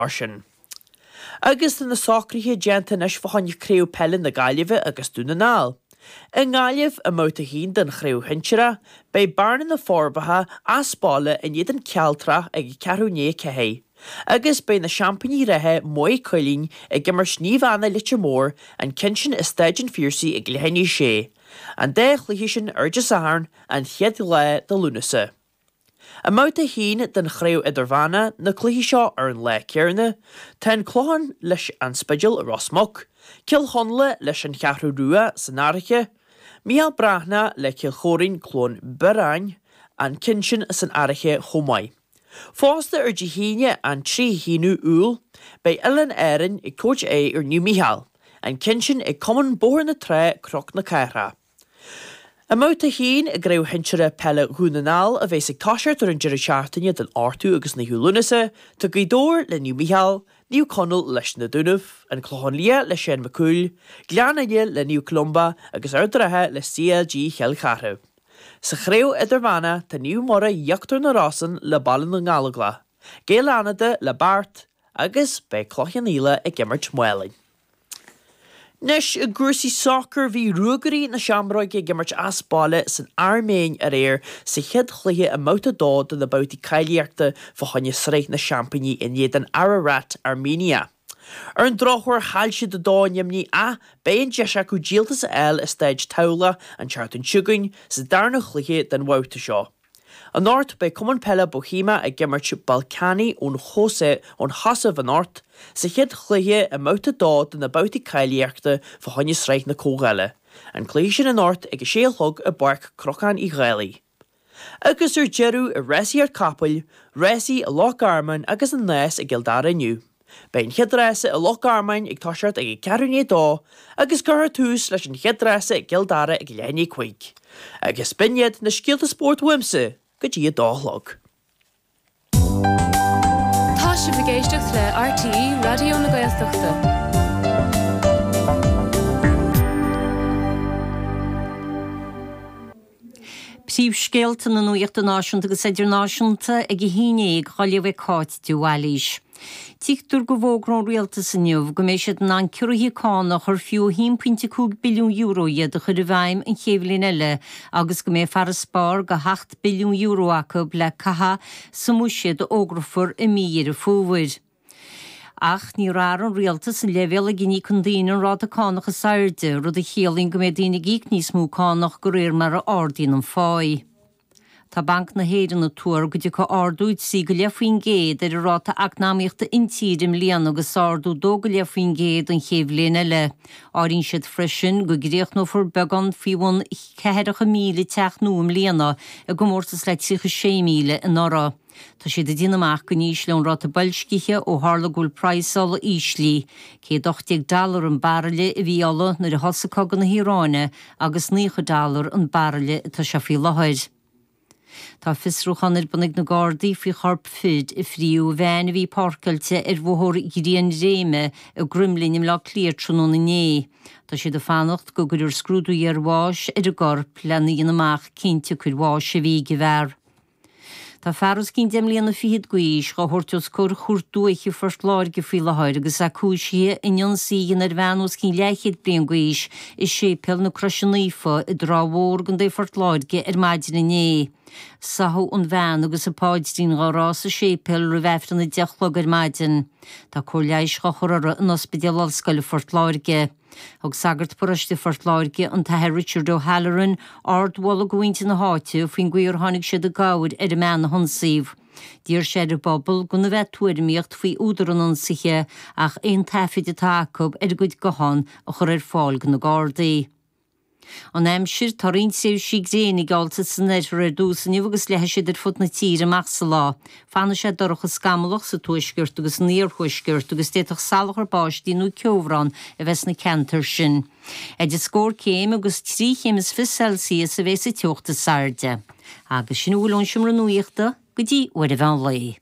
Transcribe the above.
sin. Agus na sacrthaithe déanta is fáinne créú pellin na Gaillimhe agus dúna nál. In Gaillimh a móta hín den chréú hinseara, bei barna na forbatha as spála in iad an cealtra ag cearúné cehé. Agus bei na champaní rathe mói coilín ag gimmar sníomhana litir mór an cinsin is staidin fiersaí ag lehéní sé. An dé chluhí sin urge saharn an chiad le de lúnasa. A móta hín den chréú idirmhana na cluichí seo ar an le cearna, ten chlóhan leis an spidil a Rosmach, cil honla leis an cheathrú rua san áiriche, míal brahna le cil chórin clón Berain an cinsin san áiriche chomáid. Fásta ar híine an trí híú úl, bei Ellen Éireann I cóid é ar New Mihal, an cinsin I cumann bóthar na tre croch na caithra. A móta hín a gréibh hinseara pelle gúnanál a bheits ag táisiart ar an deir seaartaine den áirtú agus na hiúlúnasa, tá gaidóir le New Mihal, New Connell leis na dúnmh, an chlóhan lia le Shane McCool, Gleanaige le New Columba agus ardrathe le CLG Cheall Chartha. Sa chréú idirmhana tá New Mora iachtar na rásan le ballan na ngála, Géilánada le Bart agus bei chlóchan íle ag gimmart muelainn. Nis a gúrsaí soccer bhí rugarí na seamróig ag gimmart aspála san Arméin ar éir sa chiad chluthe a móta dó don na bouti cailíochta fáinne sréith na champaní in iad an Ararat, Armenia. Ar an drochhar hailse de dáinimní a béon deis acu díaltas eil is staid tawla an teartún siúgain sa darna chluthe den bhóta seo. An áirt bei cumann pelle Bohema a gimmart Balcani ón Jose ón Hasamh an áirt, sa chiad chluthe a móta dó don na bouti cailíochta fáinne sréith na cógaile, an clí sin an áirt ag a séalthug a barc crochan I ghaalaí. Agus ar jeú a résaí ar capel, résaí a Loch Armain agus an nés a Gildara Nniu. Bein chiadréasa a Loch Armain ag táisiart ag cearúné dó, agus gurtha tús leis an chiadréasa ag Gildara ag léine chuig. Agus binnead na scialta sport wimsa go dtí a dálog. Tá si bhgéisteach le RTE Radio na Gaeltachta. Príomh scéalta na nuachta náisiúnta agus idirnáisiúnta ag híine ag choileh cáit dúhailís. Tíchtúr go bhógrán rialtas inniuh go mééis siad an curthaí cána chur fiú 1.2 billiún euro iad a chur bhaim an chéimhlín eile agus go mé far spár go 8 billiún euro acu le catha sa múisiad ógrafar I mír a fúhair. Ach ní rár an rialtas an levéal a gní chun daoine an rád a cánach a sairde rud a chéalainn go mé daoine gíic níos mú cánach go réir mar a ardín an fáid. Tá bank na héireann na túir go dtí go ardúid sí go leafaoin géad ar a ráta agnáíochta intírim líon agus ardú dó go leafaoin géad an chéimhlín eile. Áiríonn siad freisin go gréoch nó for began fiúin 4,000 teachnúm líana a go mórtas le 36 míle in ára. Tá siad a dínamach go níos le an ráta bailscithe ó hála gúil praisál íslí, cé $80 an barrile a bhíala nar a hosacágan na Híráine agus $9 an barrile tá se fí láthir. Tá fisrúchanir bunig na Gardaí fí charp fid I fríú bhein bhí parcailte ar bhthór gríon réime a grumlínim le clíir trúna né. Tá siad a fannacht go gur scrúdú ar bháis ar a gorp le na dionamach cinnte chuir bháis a bhí go bhar. Tá fearras cinn déimlíon na fiad guis go thuirteos cur chuirtúiche first láir go fí láthir agus a cúisí inon sígan ar bheanús cinn leichiad blion guis is sépel na crosianífa I dráhór gan dé fort láirge ar maidin na né. Sahu an bhean agus a páidtín gárás a sépel ru bheftan na deachlog ar maidin. Tá cóirleis go chorara an ospidéal scoile fort láirge. Og sagart poriste fort láirge an tathe Richard O'Halloran ardhla gohainte na háte faoin gcuir tháinig siad a gáir ar a meán na honsíomh. Dír séidir bobbal gona bheith tuairimíocht faoi údar an ansaithe ach aon taifid a tácab ar go gohan a chur ar fáil go na Gardaí. An aimsir tarín séh sí grénig gáilta san éidir ar dús an agus lethe siidir fut na tíre meach sa lá. Fanna sé dorcha scamalach sa tuisgirt agus níorchuisgirt agus déach salachar báistí nó ceomhrán a bheits na cantar sin. Idir scór céim agus 3 chéimis fi Celsius a bheits a teochta sarde. Agus sin bhfuilón sim ra nuíochta go dtí uair a bhean lei.